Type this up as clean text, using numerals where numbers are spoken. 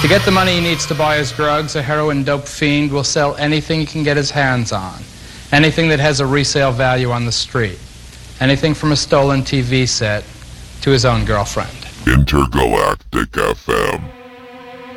To get the money he needs to buy his drugs, a heroin dope fiend will sell anything he can get his hands on. Anything that has a resale value on the street. Anything from a stolen TV set to his own girlfriend. Intergalactic FM.